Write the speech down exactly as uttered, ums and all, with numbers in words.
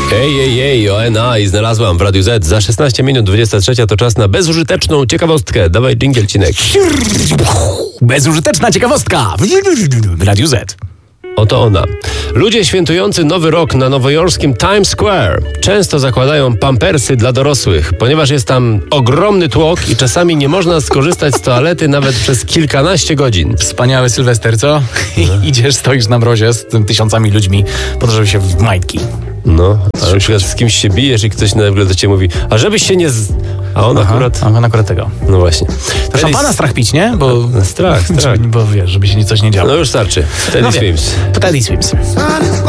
Ej, ej, ej, O N A i znalazłam w Radiu Z. Za szesnaście minut dwudziesta trzecia to czas na bezużyteczną ciekawostkę. Dawaj dżingielcinek. Bezużyteczna ciekawostka w Radiu Z. Oto ona. Ludzie świętujący Nowy Rok na nowojorskim Times Square często zakładają pampersy dla dorosłych, ponieważ jest tam ogromny tłok i czasami nie można skorzystać z toalety nawet przez kilkanaście godzin. Wspaniały Sylwester, co? I idziesz, stoisz na mrozie z tym tysiącami ludźmi po to, żeby się w majtki. No, a na przykład z kimś się bijesz i ktoś nagle do ciebie mówi, a żebyś się nie... Z... A on Aha, akurat... A on akurat tego. No właśnie. To szampana strach pić, nie? Bo... Strach, strach. Bo wiesz, żeby się coś nie działo. No już starczy. Teddy No wiem. Swims. Teddy Swims.